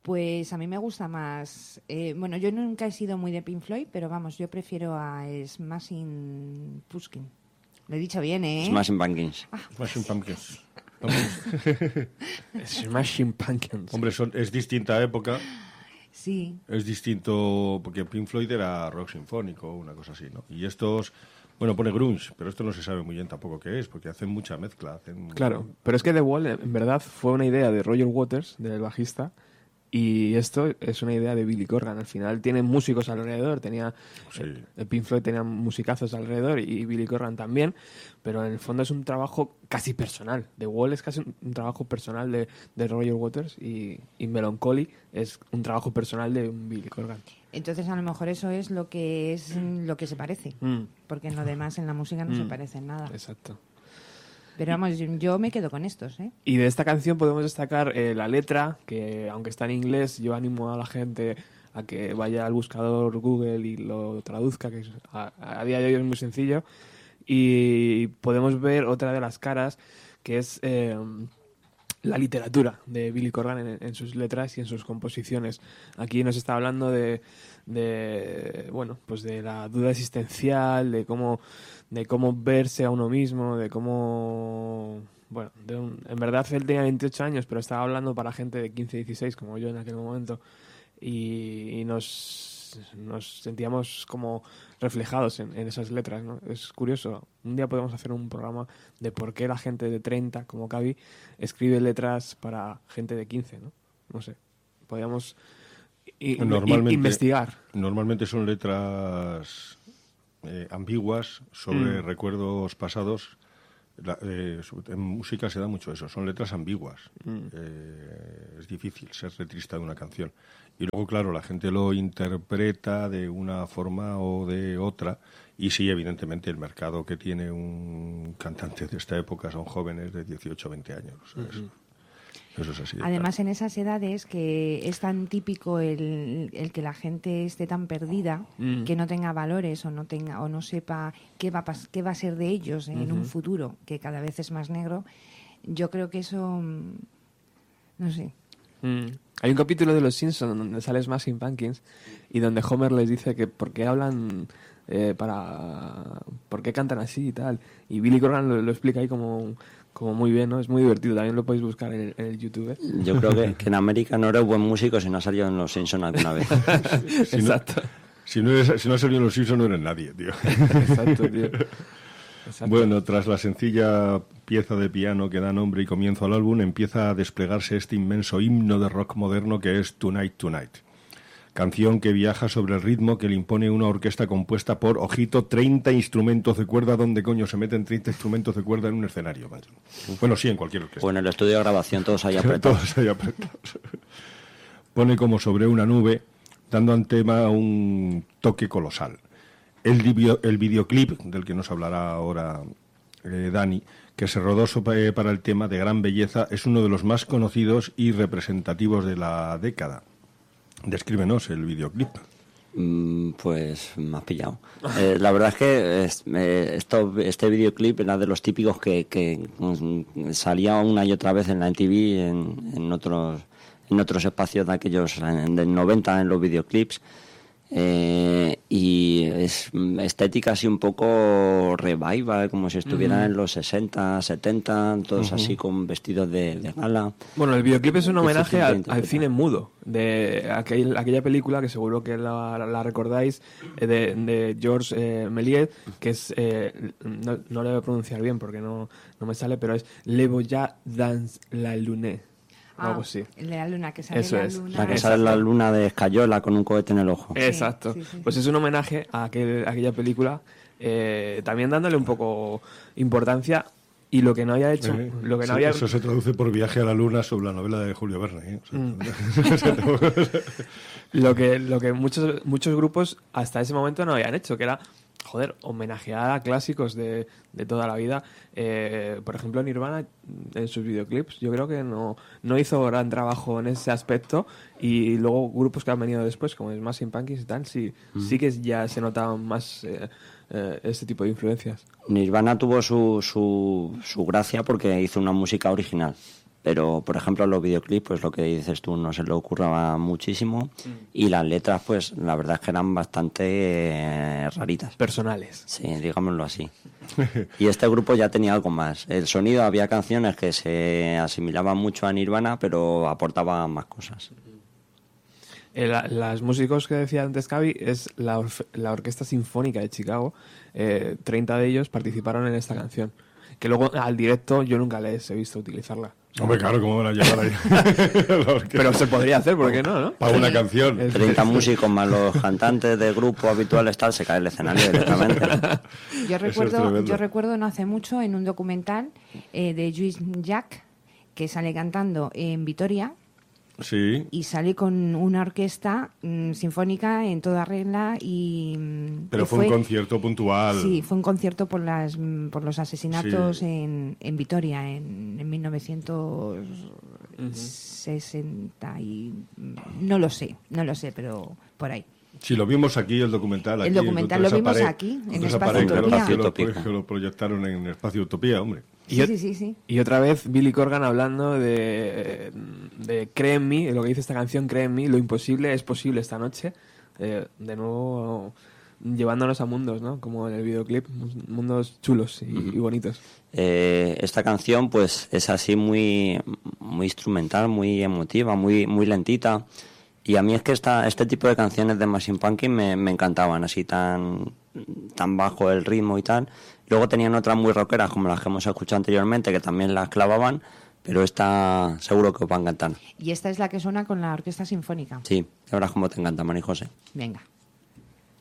Pues a mí me gusta más... bueno, yo nunca he sido muy de Pink Floyd, pero vamos, yo prefiero a Smashing Pumpkins. Lo he dicho bien, ¿eh? Smashing Pumpkins. Smashing Pumpkins. Smashing Pumpkins. Hombre, es distinta época. Sí. Es distinto, porque Pink Floyd era rock sinfónico, una cosa así, ¿no? Y estos... Bueno, pone grunge, pero esto no se sabe muy bien tampoco qué es, porque hacen mucha mezcla. Claro, pero es que The Wall en verdad fue una idea de Roger Waters, del bajista, y esto es una idea de Billy Corgan. Al final tienen músicos alrededor, Pink Floyd tenía musicazos alrededor y Billy Corgan también, pero en el fondo es un trabajo casi personal. The Wall es casi un trabajo personal de Roger Waters y Melancholy es un trabajo personal de Billy Corgan. Entonces a lo mejor eso es lo que se parece, porque en lo demás en la música no se parece en nada. Exacto. Pero vamos, yo me quedo con estos, ¿eh? Y de esta canción podemos destacar la letra, que aunque está en inglés, yo animo a la gente a que vaya al buscador Google y lo traduzca, que a día de hoy es muy sencillo. Y podemos ver otra de las caras, que es la literatura de Billy Corgan en sus letras y en sus composiciones. Aquí nos está hablando de bueno, pues de la duda existencial, de cómo verse a uno mismo, de cómo... Bueno, en verdad él tenía 28 años, pero estaba hablando para gente de 15, 16, como yo en aquel momento, y nos sentíamos como reflejados en esas letras, ¿no? Es curioso. Un día podemos hacer un programa de por qué la gente de 30, como Cavi, escribe letras para gente de 15, ¿no? No sé. Podríamos investigar. Normalmente son letras ambiguas sobre recuerdos pasados. En música se da mucho eso, son letras ambiguas. Es difícil ser letrista de una canción. Y luego, claro, la gente lo interpreta de una forma o de otra. Y sí, evidentemente, el mercado que tiene un cantante de esta época son jóvenes de 18 o 20 años. Eso es así. Además, en esas edades que es tan típico el que la gente esté tan perdida, que no tenga valores o no sepa qué va a ser de ellos en un futuro que cada vez es más negro. Yo creo que eso, no sé. Hay un capítulo de Los Simpsons donde sale Smashing Pumpkins y donde Homer les dice que por qué hablan por qué cantan así y tal, y Billy Corgan lo explica ahí como muy bien, ¿no? Es muy divertido, también lo podéis buscar en el YouTube. Yo creo que en América no eres buen músico si no has salido en Los Simpsons alguna vez. Exacto. Si no has salido en Los Simpsons no eres nadie, tío. Exacto, tío. Exacto. Bueno, tras la sencilla pieza de piano que da nombre y comienzo al álbum, empieza a desplegarse este inmenso himno de rock moderno que es Tonight Tonight. Canción que viaja sobre el ritmo que le impone una orquesta compuesta por, ojito, 30 instrumentos de cuerda. ¿Dónde coño se meten 30 instrumentos de cuerda en un escenario? Bueno, sí, en cualquier orquesta. Bueno, en el estudio de grabación todos ahí apretados. Todos ahí apretados. Pone como sobre una nube, dando al tema un toque colosal. El videoclip, del que nos hablará ahora Dani, que se rodó para el tema de gran belleza, es uno de los más conocidos y representativos de la década. Descríbenos el videoclip. Pues me has pillado. La verdad es que este videoclip era de los típicos que salía una y otra vez en la MTV, en otros espacios de aquellos del 90 en los videoclips. Y es estética así un poco revival, como si estuvieran en los 60, 70, todos así con vestidos de gala. Bueno, el videoclip es un homenaje al cine mudo, de aquella película que seguro que la recordáis, de Georges Méliès, que es, no le voy a pronunciar bien porque no me sale, pero es Le Voyage dans la Lune. Algo así. El de la luna, que sale Eso la es. luna. La que sale la luna de Escayola con un cohete en el ojo. Exacto. Sí. Pues es un homenaje a aquella película, también dándole un poco importancia. Y lo que no había hecho... Eso se traduce por Viaje a la Luna sobre la novela de Julio Verne. Lo que muchos grupos hasta ese momento no habían hecho, que era... homenajear a clásicos de toda la vida. Por ejemplo, Nirvana, en sus videoclips, yo creo que no hizo gran trabajo en ese aspecto, y luego grupos que han venido después, como Smashing Pumpkins y tal, sí que ya se notaban más este tipo de influencias. Nirvana tuvo su gracia porque hizo una música original. pero por ejemplo los videoclips, pues lo que dices tú, no se le ocurraba muchísimo, y las letras, pues la verdad es que eran bastante raritas. Personales. Sí, digámoslo así. Y este grupo ya tenía algo más. El sonido, había canciones que se asimilaban mucho a Nirvana, pero aportaban más cosas. Los músicos que decía antes Cavi es la Orquesta Sinfónica de Chicago. 30 de ellos participaron en esta canción. Que luego al directo yo nunca les he visto utilizarla. Hombre, claro, ¿cómo van a llevar ahí? Pero se podría hacer, ¿por qué no? ¿No? Para una canción. 30 músicos más los cantantes del grupo habituales, tal, se cae el escenario directamente. Yo recuerdo no hace mucho en un documental de Lluís Llach, que sale cantando en Vitoria. Sí. Y sale con una orquesta sinfónica en toda regla pero fue un concierto puntual. Sí, fue un concierto por los asesinatos en Vitoria en 1960 y no lo sé, pero por ahí. Sí, lo vimos aquí, el documental. El documental lo vimos aquí, en Espacio Utopía. Lo proyectaron en Espacio Utopía, hombre. Sí. Y otra vez Billy Corgan hablando de Cree en mí, lo que dice esta canción, Cree en mí, lo imposible es posible esta noche. De nuevo llevándonos a mundos, ¿no? Como en el videoclip, mundos chulos y bonitos. Esta canción pues es así muy instrumental, muy emotiva, muy lentita. Y a mí es que este tipo de canciones de Machine Pumpkins me encantaban, así tan bajo el ritmo y tal. Luego tenían otras muy rockeras, como las que hemos escuchado anteriormente, que también las clavaban, pero esta seguro que os va a encantar. Y esta es la que suena con la Orquesta Sinfónica. Sí, ahora como te encanta, María José. Venga.